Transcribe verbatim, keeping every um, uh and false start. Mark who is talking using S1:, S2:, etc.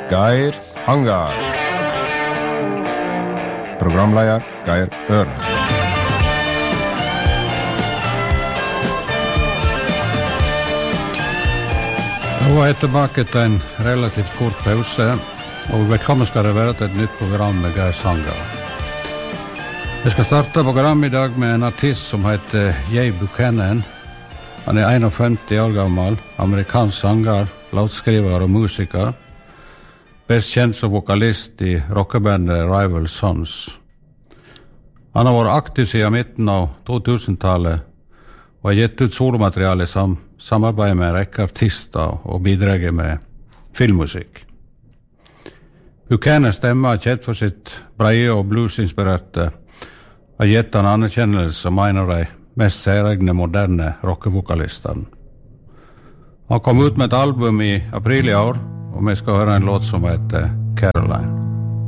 S1: Geir Hangar. Programleder Geir Øren.
S2: Nå er jeg tilbake til en relativt kort pause, og velkommen skal det være til et nytt program med Geir Hangar. Jeg skal starte programmet i dag med en artist som heter Jay Buchanan. Han er femtién år gammel, amerikansk sanger, låtskriver og musiker. Best kjent som vokalist i rockebandet Rival Sons. Han har vært aktiv siden midten av to-tusen-tallet og har gitt ut solomateriale som samarbeider med en rekke artister og bidrar med filmmusikk. Buchanans stemme er kjent for sitt breie og bluesinspirerte har gitt han anerkjennelse som en av de mest særegne moderne rockevokalistene. Han kom ut med et album i april i år, og vi skal høre en låt som heter Caroline.